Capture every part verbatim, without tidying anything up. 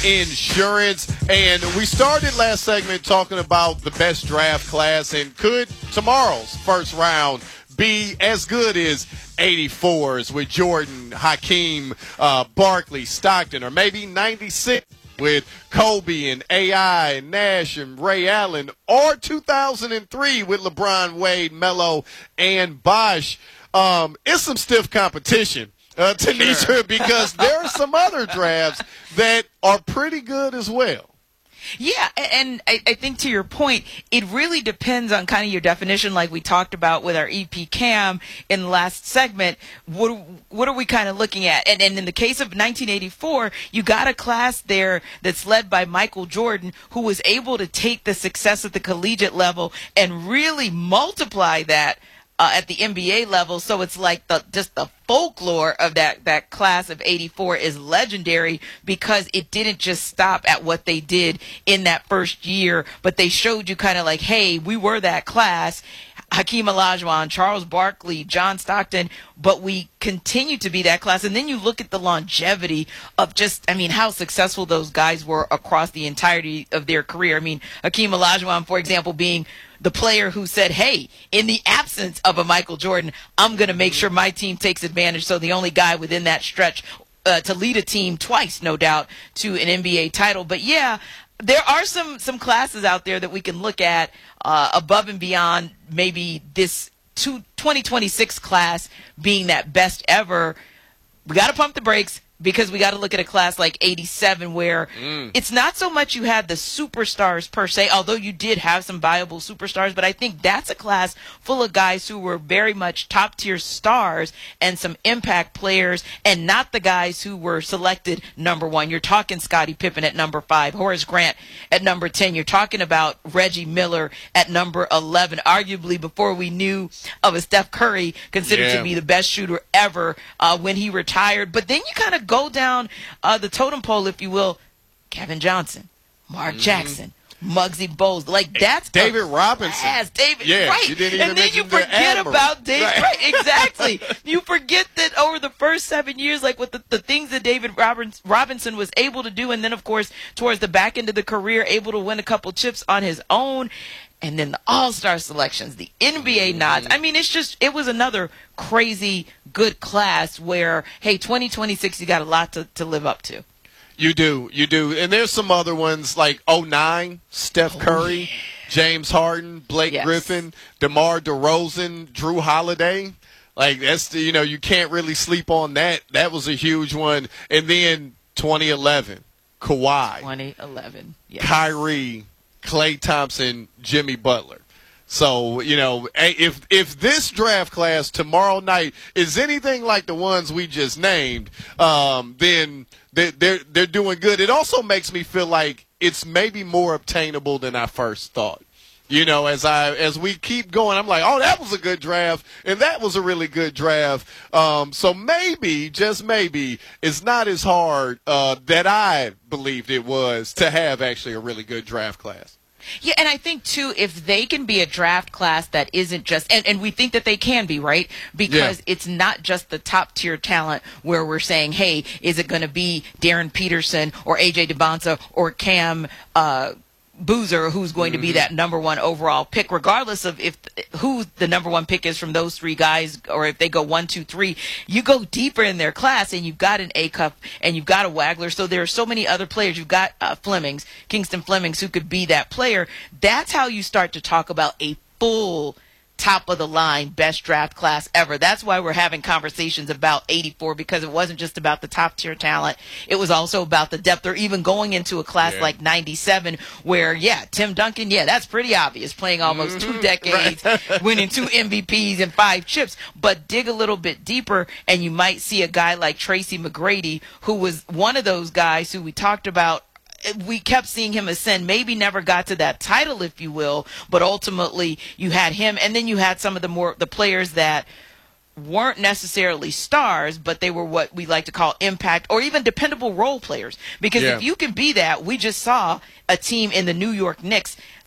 Insurance. And we started last segment talking about the best draft class, and could tomorrow's first round be as good as eighty-fours with Jordan, Hakeem, uh, Barkley, Stockton, or maybe ninety-six with Kobe and A I and Nash and Ray Allen, or two thousand three with LeBron, Wade, Melo, and Bosh. Um, it's some stiff competition, uh, Tanisha, sure. because there are some other drafts that are pretty good as well. Yeah, and I, I think to your point, it really depends on kind of your definition, like we talked about with our E P Cam in the last segment. What what are we kind of looking at? And, and in the case of nineteen eighty-four, you got a class there that's led by Michael Jordan, who was able to take the success at the collegiate level and really multiply that Uh, at the N B A level. So it's like the just the folklore of that, that class of eighty-four is legendary, because it didn't just stop at what they did in that first year, but they showed you kind of like, hey, we were that class. Hakeem Olajuwon, Charles Barkley, John Stockton, but we continue to be that class. And then you look at the longevity of just, I mean, how successful those guys were across the entirety of their career. I mean, Hakeem Olajuwon, for example, being the player who said, hey, in the absence of a Michael Jordan, I'm going to make sure my team takes advantage. So the only guy within that stretch uh, to lead a team twice, no doubt, to an N B A title. But, yeah, there are some, some classes out there that we can look at uh, above and beyond maybe this two, twenty twenty-six class being that best ever. We got to pump the brakes, because we got to look at a class like eighty-seven where mm. it's not so much you had the superstars per se, although you did have some viable superstars, but I think that's a class full of guys who were very much top-tier stars and some impact players, and not the guys who were selected number one. You're talking Scottie Pippen at number five, Horace Grant at number ten. You're talking about Reggie Miller at number eleven, arguably before we knew of a Steph Curry, considered yeah. to be the best shooter ever uh, when he retired. But then you kind of go down uh, the totem pole, if you will. Kevin Johnson, Mark mm-hmm. Jackson, Muggsy Bogues, like that's David Robinson. Yes, David. Yeah, right. You didn't even and then you forget about David. Right. right, exactly. You forget that over the first seven years, like with the, the things that David Roberts, Robinson was able to do, and then of course towards the back end of the career, able to win a couple chips on his own. And then the All-Star selections, the N B A nods. I mean, it's just, it was another crazy good class where, hey, twenty twenty-six, you got a lot to, to live up to. You do, you do. And there's some other ones like oh nine, Steph Curry, oh, yeah. James Harden, Blake yes. Griffin, DeMar DeRozan, Drew Holiday. Like, that's the, you know, you can't really sleep on that. That was a huge one. And then twenty eleven, Kawhi. twenty eleven, yes. Kyrie, Klay Thompson, Jimmy Butler. So, you know, if if this draft class tomorrow night is anything like the ones we just named, um, then they're, they're, they're doing good. It also makes me feel like it's maybe more obtainable than I first thought. You know, as I as we keep going, I'm like, oh, that was a good draft, and that was a really good draft. Um, so maybe, just maybe, it's not as hard uh, that I believed it was to have actually a really good draft class. Yeah, and I think, too, if they can be a draft class that isn't just, and, and we think that they can be, right? Because yeah. it's not just the top-tier talent where we're saying, hey, is it going to be Darren Peterson or A J DeBonsa or Cam uh Boozer, who's going mm-hmm. to be that number one overall pick, regardless of if who the number one pick is from those three guys, or if they go one, two, three. You go deeper in their class, and you've got an A-Cup, and you've got a Wagler. So there are so many other players. You've got uh, Flemings, Kingston Flemings, who could be that player. That's how you start to talk about a full top of the line best draft class ever. That's why we're having conversations about eighty-four, because it wasn't just about the top tier talent. It was also about the depth, or even going into a class yeah. like ninety-seven where, yeah, Tim Duncan, yeah, that's pretty obvious, playing almost mm-hmm. two decades, right. winning two M V Ps and five chips. But dig a little bit deeper, and you might see a guy like Tracy McGrady, who was one of those guys who we talked about. We kept seeing him ascend, maybe never got to that title, if you will, but ultimately you had him, and then you had some of the more the players that weren't necessarily stars, but they were what we like to call impact or even dependable role players. Because yeah. if you can be that, we just saw a team in the New York Knicks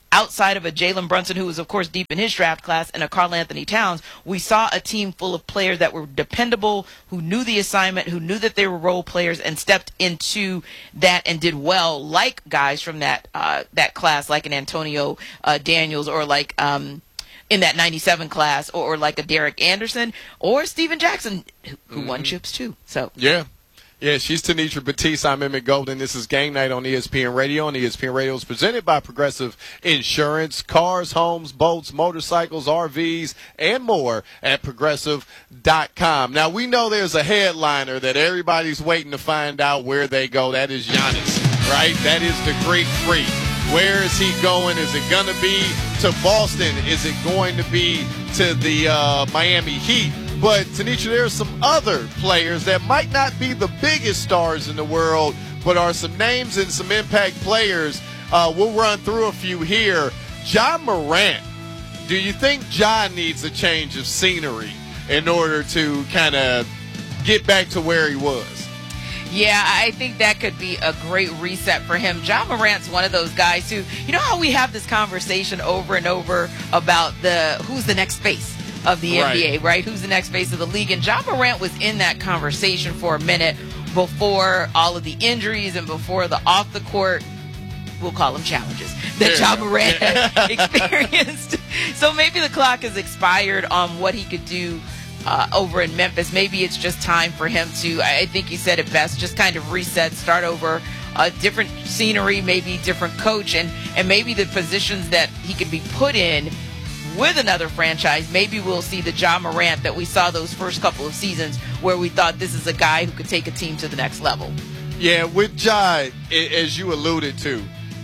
outside of a Jalen Brunson, who was, of course, deep in his draft class, and a Karl Anthony Towns, we saw a team full of players that were dependable, who knew the assignment, who knew that they were role players, and stepped into that and did well, like guys from that uh, that class, like an Antonio uh, Daniels, or like um, in that ninety-seven class, or, or like a Derek Anderson, or Steven Jackson, who, who mm-hmm. won chips too. So yeah. Yeah, she's Tenitra Batiste. I'm Emmett Golden. This is Game Night on E S P N Radio, and E S P N Radio is presented by Progressive Insurance. Cars, homes, boats, motorcycles, R Vs, and more at progressive dot com. Now, we know there's a headliner that everybody's waiting to find out where they go. That is Giannis, right? That is the Greek Freak. Where is he going? Is it going to be to Boston? Is it going to be to the uh, Miami Heat? But, Tenitra, there are some other players that might not be the biggest stars in the world, but are some names and some impact players. Uh, we'll run through a few here. Ja Morant. Do you think Ja needs a change of scenery in order to kind of get back to where he was? Yeah, I think that could be a great reset for him. Ja Morant's one of those guys who, you know how we have this conversation over and over about the who's the next face of the right. N B A, right? Who's the next face of the league? And Ja Morant was in that conversation for a minute before all of the injuries and before the off the court, we'll call them challenges, that ja Morant experienced. So maybe the clock has expired on what he could do uh, over in Memphis. Maybe it's just time for him to, I think he said it best, just kind of reset, start over, a different scenery, maybe different coach, and, and maybe the positions that he could be put in with another franchise. Maybe we'll see the Ja Morant that we saw those first couple of seasons where we thought this is a guy who could take a team to the next level. Yeah, with Ja, as you alluded to,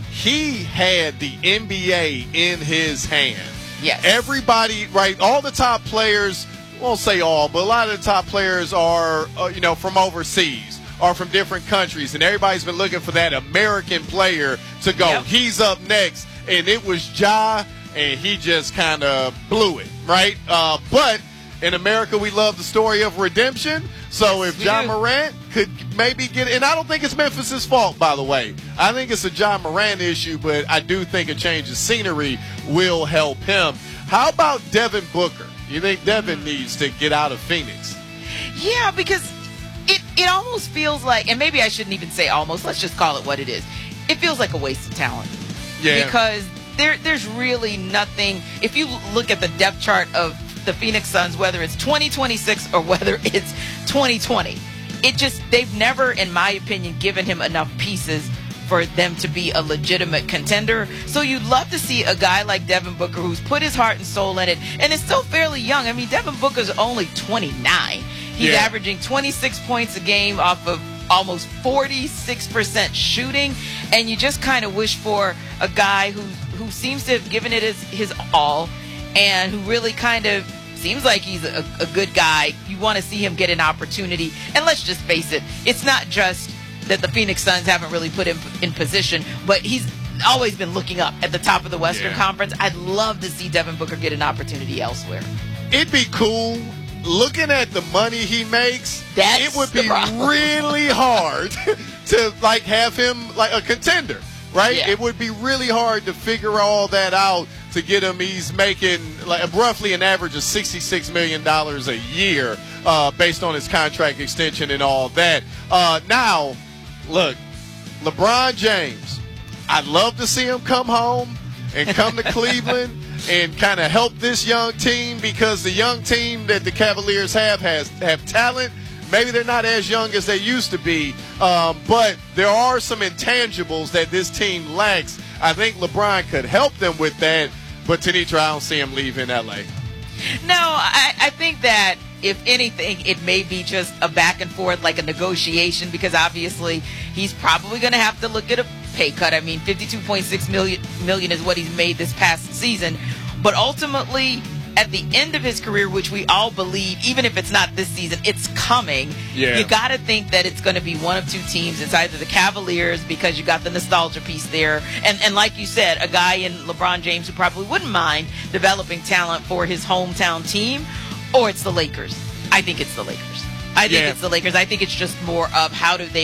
he had the N B A in his hand. Yes. Everybody, right, all the top players, won't say all, but a lot of the top players are, uh, you know, from overseas, are from different countries, and everybody's been looking for that American player to go. Yep. He's up next, and it was Ja, and he just kind of blew it, right? Uh, but in America, we love the story of redemption. So yes, if Ja Morant could maybe get – and I don't think it's Memphis' fault, by the way. I think it's a Ja Morant issue, but I do think a change of scenery will help him. How about Devin Booker? You think Devin needs to get out of Phoenix? Yeah, because it, it almost feels like – and maybe I shouldn't even say almost. Let's just call it what it is. It feels like a waste of talent. Yeah. Because – There, there's really nothing. If you look at the depth chart of the Phoenix Suns, whether it's twenty twenty-six or whether it's twenty twenty, it just, they've never, in my opinion, given him enough pieces for them to be a legitimate contender. So you'd love to see a guy like Devin Booker who's put his heart and soul in it, and is still fairly young. I mean, Devin Booker's only twenty-nine. He's yeah. averaging twenty-six points a game off of almost forty-six percent shooting, and you just kind of wish for a guy who who seems to have given it his, his all, and who really kind of seems like he's a, a good guy. You want to see him get an opportunity. And let's just face it, it's not just that the Phoenix Suns haven't really put him in position, but he's always been looking up at the top of the Western yeah. Conference. I'd love to see Devin Booker get an opportunity elsewhere. It'd be cool. Looking at the money he makes, That's it would be really hard to like have him like a contender. Right? Yeah. It would be really hard to figure all that out to get him. He's making like roughly an average of sixty-six million dollars a year uh, based on his contract extension and all that. Uh, now, look, LeBron James, I'd love to see him come home and come to Cleveland and kind of help this young team, because the young team that the Cavaliers have has have talent. Maybe they're not as young as they used to be, um, but there are some intangibles that this team lacks. I think LeBron could help them with that, but Tenitra, I don't see him leaving L A. No, I, I think that if anything, it may be just a back and forth, like a negotiation, because obviously he's probably going to have to look at a pay cut. I mean, fifty-two point six million million is what he's made this past season, but ultimately, at the end of his career, which we all believe, even if it's not this season, it's coming. Yeah. You got to think that it's going to be one of two teams. It's either the Cavaliers, because you got the nostalgia piece there, and and like you said, a guy in LeBron James who probably wouldn't mind developing talent for his hometown team, or it's the Lakers. I think it's the Lakers. I think yeah. it's the Lakers. I think it's just more of how do they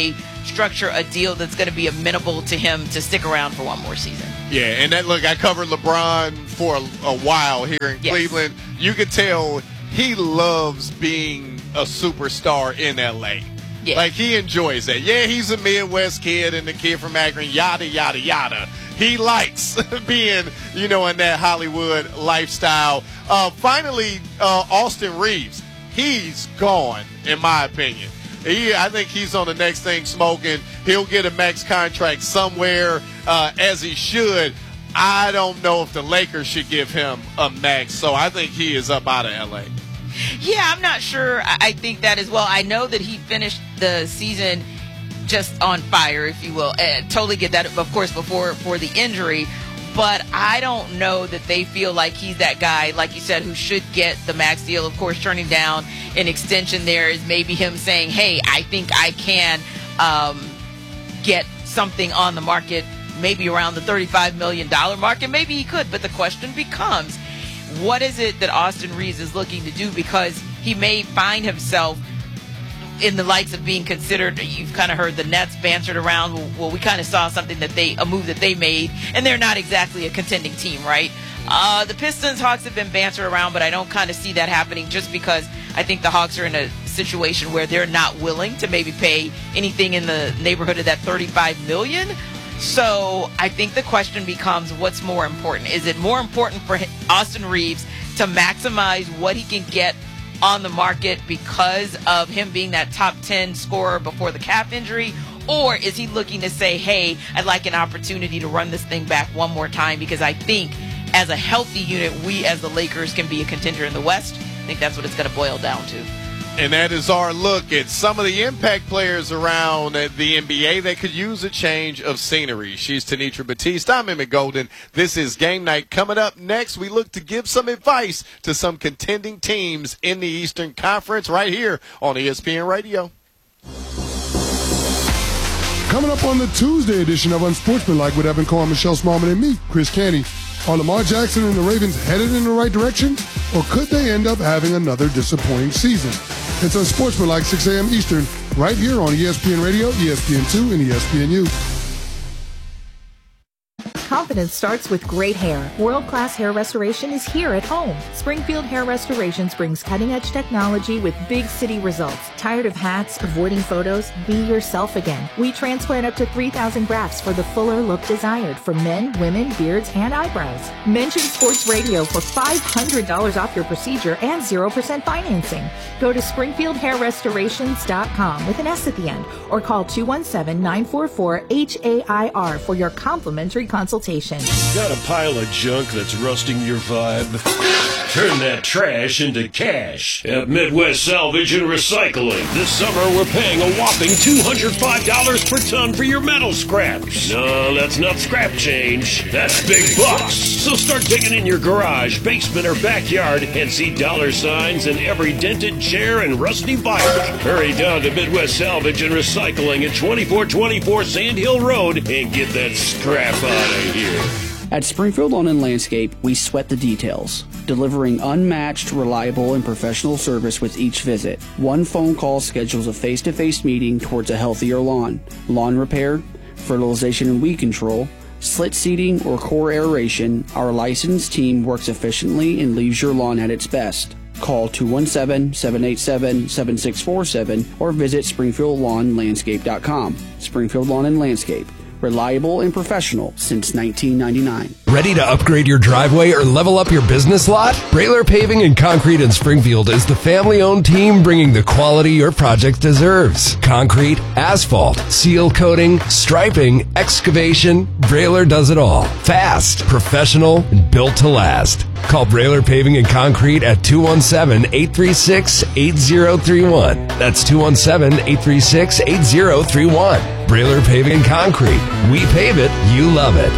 structure a deal that's going to be amenable to him to stick around for one more season. Yeah, and that look, I covered LeBron for a, a while here in yes. Cleveland. You could tell he loves being a superstar in L A. Yeah. Like, he enjoys that. Yeah, he's a Midwest kid and the kid from Akron, yada, yada, yada. He likes being, you know, in that Hollywood lifestyle. Uh, finally, uh, Austin Reeves. He's gone, in my opinion. He, I think he's on the next thing smoking. He'll get a max contract somewhere, uh, as he should. I don't know if the Lakers should give him a max, so I think he is up out of L A. Yeah, I'm not sure. I think that as well. I know that he finished the season just on fire, if you will. And totally get that, of course, before for the injury. But I don't know that they feel like he's that guy, like you said, who should get the max deal. Of course, turning down an extension there is maybe him saying, hey, I think I can um, get something on the market, maybe around the thirty-five million dollars mark, and maybe he could. But the question becomes, what is it that Austin Reeves is looking to do? Because he may find himself in the likes of being considered, you've kind of heard the Nets bantered around. Well, we kind of saw something that they, a move that they made, and they're not exactly a contending team, right? Uh, the Pistons, Hawks have been bantered around, but I don't kind of see that happening just because I think the Hawks are in a situation where they're not willing to maybe pay anything in the neighborhood of that thirty-five million dollars. So I think the question becomes, what's more important? Is it more important for Austin Reeves to maximize what he can get on the market because of him being that top ten scorer before the calf injury? Or is he looking to say, hey, I'd like an opportunity to run this thing back one more time because I think as a healthy unit, we as the Lakers can be a contender in the West? I think that's what it's going to boil down to. And that is our look at some of the impact players around the N B A that could use a change of scenery. She's Tenitra Batiste. I'm Emmett Golden. This is Game Night. Coming up next, we look to give some advice to some contending teams in the Eastern Conference right here on E S P N Radio. Coming up on the Tuesday edition of Unsportsmanlike with Evan Carr, Michelle Smallman, and me, Chris Canty. Are Lamar Jackson and the Ravens headed in the right direction, or could they end up having another disappointing season? It's Unsportsmanlike, six a.m. Eastern, right here on E S P N Radio, E S P N two, and E S P N U. Confidence starts with great hair. World-class hair restoration is here at home. Springfield Hair Restorations brings cutting-edge technology with big city results. Tired of hats, avoiding photos? Be yourself again. We transplant up to three thousand grafts for the fuller look desired for men, women, beards, and eyebrows. Mention Sports Radio for five hundred dollars off your procedure and zero percent financing. Go to springfield hair restorations dot com with an S at the end or call two one seven, nine four four, H A I R for your complimentary consultation. Got a pile of junk that's rusting your vibe? Turn that trash into cash at Midwest Salvage and Recycling. This summer, we're paying a whopping two hundred five dollars per ton for your metal scraps. No, that's not scrap change. That's big bucks. So start digging in your garage, basement, or backyard and see dollar signs in every dented chair and rusty bike. Hurry down to Midwest Salvage and Recycling at twenty-four twenty-four Sand Hill Road and get that scrap out of here. At Springfield Lawn and Landscape, we sweat the details, delivering unmatched, reliable, and professional service with each visit. One phone call schedules a face-to-face meeting towards a healthier lawn. Lawn repair, fertilization and weed control, slit seeding, or core aeration, our licensed team works efficiently and leaves your lawn at its best. Call two one seven, seven eight seven, seven six four seven or visit springfield lawn landscape dot com. Springfield Lawn and Landscape. Reliable and professional since nineteen ninety-nine. Ready to upgrade your driveway or level up your business lot? Brailer Paving and Concrete in Springfield is the family-owned team bringing the quality your project deserves. Concrete, asphalt, seal coating, striping, excavation, Brailer does it all. Fast, professional, and built to last. Call Brailer Paving and Concrete at two one seven, eight three six, eight zero three one. That's two one seven, eight three six, eight zero three one. Brailer Paving and Concrete. We pave it, you love it.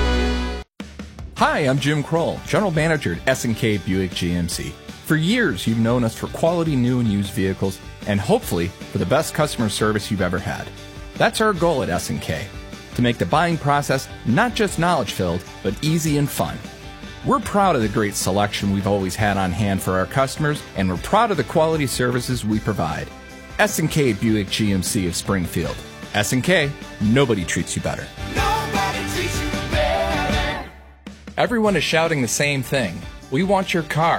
Hi, I'm Jim Kroll, General Manager at S and K Buick G M C. For years, you've known us for quality new and used vehicles and hopefully for the best customer service you've ever had. That's our goal at S and K, to make the buying process not just knowledge-filled, but easy and fun. We're proud of the great selection we've always had on hand for our customers, and we're proud of the quality services we provide. S and K Buick G M C of Springfield. S and K, nobody treats you better. Nobody treats you better. Everyone is shouting the same thing. We want your car.